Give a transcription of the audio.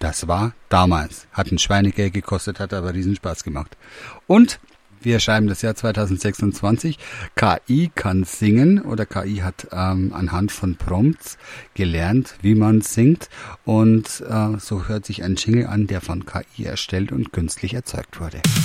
Das war damals. Hat ein Schweinegeld gekostet, hat aber riesen Spaß gemacht. Und wir schreiben das Jahr 2026. KI kann singen oder KI hat anhand von Prompts gelernt, wie man singt. Und so hört sich ein Jingle an, der von KI erstellt und künstlich erzeugt wurde.